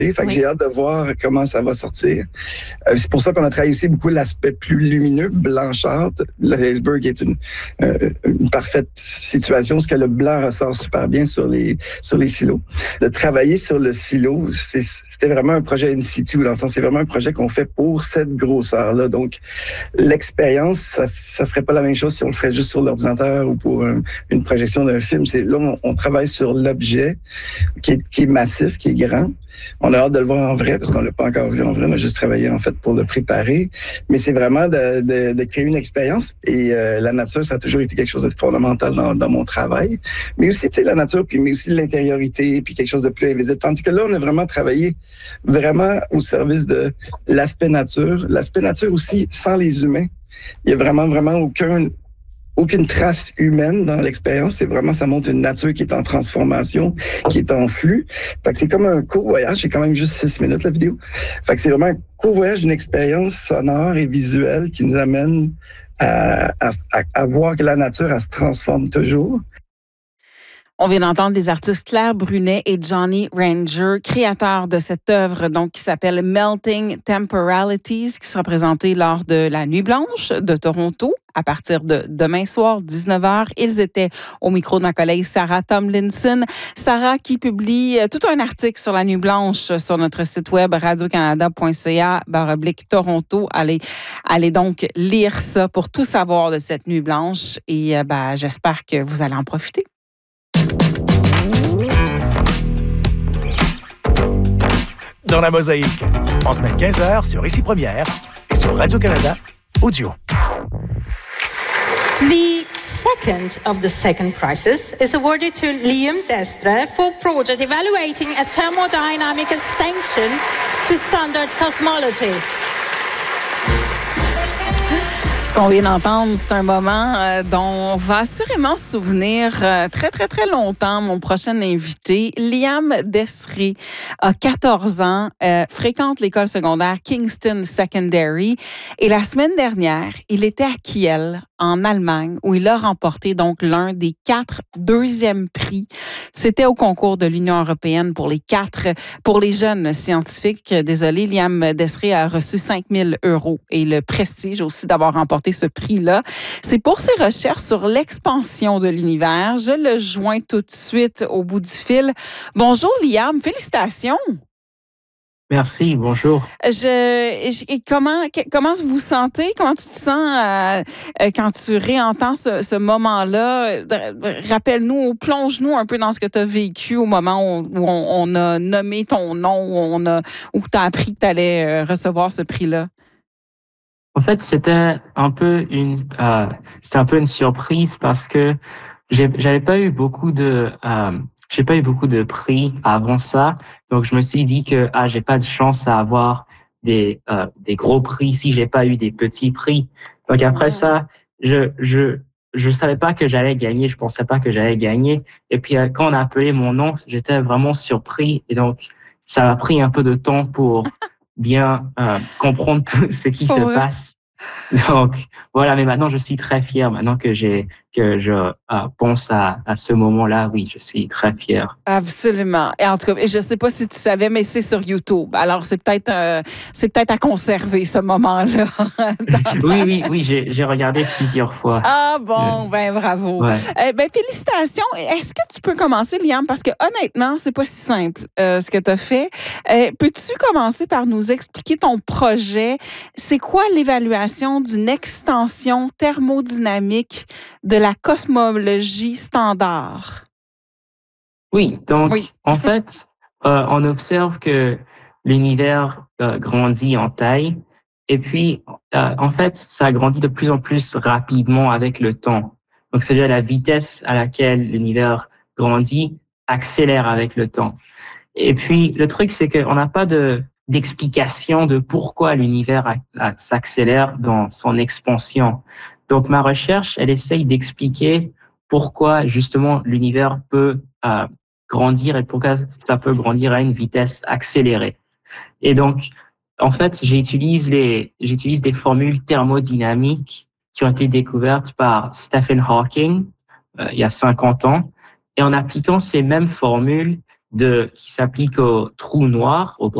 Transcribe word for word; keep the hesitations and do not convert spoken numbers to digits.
Fait que oui. j'ai hâte de voir comment ça va sortir. Euh, c'est pour ça qu'on a travaillé aussi beaucoup l'aspect plus lumineux, blanchâtre. L'iceberg est une, euh, une parfaite situation, parce que le blanc ressort super bien sur les sur les silos. De travailler sur le silo, c'est, c'était vraiment un projet in situ, dans le sens c'est vraiment un projet qu'on fait pour cette grosseur-là. Donc, l'expérience, ça, ça serait pas la même chose si on le ferait juste sur l'ordinateur ou pour un, une projection d'un film. C'est là, on, on travaille sur l'objet qui est, qui est massif, qui est grand. On a hâte de le voir en vrai, parce qu'on l'a pas encore vu en vrai. On a juste travaillé, en fait, pour le préparer. Mais c'est vraiment de, de, de créer une expérience. Et euh, la nature, ça a toujours été quelque chose de fondamental dans, dans mon travail. Mais aussi, tu sais, la nature, puis mais aussi l'intériorité, puis quelque chose de plus invisible. Tandis que là, on a vraiment travaillé vraiment au service de l'aspect nature. L'aspect nature aussi, sans les humains. Il y a vraiment, vraiment aucun... aucune trace humaine dans l'expérience. C'est vraiment, ça montre une nature qui est en transformation, qui est en flux. Fait que c'est comme un court voyage. C'est quand même juste six minutes, la vidéo. Fait que c'est vraiment un court voyage d'une expérience sonore et visuelle qui nous amène à, à, à, à voir que la nature, elle se transforme toujours. On vient d'entendre les artistes Claire Brunet et Johnny Ranger, créateurs de cette œuvre donc qui s'appelle Melting Temporalities, qui sera présentée lors de la Nuit Blanche de Toronto à partir de demain soir, dix-neuf heures. Ils étaient au micro de ma collègue Sarah Tomlinson. Sarah qui publie tout un article sur la Nuit Blanche sur notre site web radiocanada.ca barre oblique Toronto. Allez, allez donc lire ça pour tout savoir de cette Nuit Blanche et ben, j'espère que vous allez en profiter. Dans la mosaïque, en semaine quinze heures sur Ici Première et sur Radio-Canada Audio. The second of the second prizes is awarded to Liam Destre for project evaluating a thermodynamic extension to standard cosmology. Ce qu'on vient d'entendre, c'est un moment euh, dont on va assurément se souvenir euh, très, très, très longtemps. Mon prochain invité, Liam Destre, a quatorze ans, euh, fréquente l'école secondaire Kingston Secondary. Et la semaine dernière, il était à Kiel, en Allemagne, où il a remporté donc l'un des quatre deuxièmes prix. C'était au concours de l'Union européenne pour les quatre, pour les jeunes scientifiques. Désolé, Liam Destre a reçu cinq mille euros et le prestige aussi d'avoir remporté ce prix-là. C'est pour ses recherches sur l'expansion de l'univers. Je le joins tout de suite au bout du fil. Bonjour Liam, félicitations! Merci, bonjour. Je, je comment comment vous sentez? Comment tu te sens euh, quand tu réentends ce, ce moment-là? Rappelle-nous, plonge-nous un peu dans ce que tu as vécu au moment où on, on a nommé ton nom, où on a où tu as appris que tu allais recevoir ce prix-là. En fait, c'était un peu une euh, c'était un peu une surprise parce que j'ai, j'avais pas eu beaucoup de euh, J'ai pas eu beaucoup de prix avant ça, donc je me suis dit que ah j'ai pas de chance à avoir des euh, des gros prix si j'ai pas eu des petits prix. Donc après ça, je je je savais pas que j'allais gagner, je pensais pas que j'allais gagner. Et puis euh, quand on a appelé mon nom, j'étais vraiment surpris et donc ça m'a pris un peu de temps pour bien euh, comprendre tout ce qui oh se ouais. passe. Donc voilà, mais maintenant je suis très fier. Maintenant que j'ai que je euh, pense à, à ce moment-là, oui, je suis très fier. Absolument. Et en tout cas, je ne sais pas si tu savais, mais c'est sur YouTube. Alors c'est peut-être euh, c'est peut-être à conserver ce moment-là. oui, oui, oui, j'ai, j'ai regardé plusieurs fois. Ah bon, ben bravo. Ouais. Euh, ben félicitations. Est-ce que tu peux commencer, Liam, parce que honnêtement, c'est pas si simple euh, ce que tu as fait. Euh, peux-tu commencer par nous expliquer ton projet? C'est quoi l'évaluation d'une extension thermodynamique de la cosmologie standard? Oui, donc oui. en fait, euh, on observe que l'univers euh, grandit en taille et puis euh, en fait, ça grandit de plus en plus rapidement avec le temps. Donc c'est-à-dire la vitesse à laquelle l'univers grandit accélère avec le temps. Et puis le truc, c'est qu'on n'a pas de d'explication de pourquoi l'univers a, a, s'accélère dans son expansion. Donc ma recherche, elle essaye d'expliquer pourquoi justement l'univers peut euh, grandir et pourquoi ça peut grandir à une vitesse accélérée. Et donc, en fait, j'utilise les, j'utilise des formules thermodynamiques qui ont été découvertes par Stephen Hawking euh, il y a cinquante ans. Et en appliquant ces mêmes formules, de, qui s'applique au trou noir, au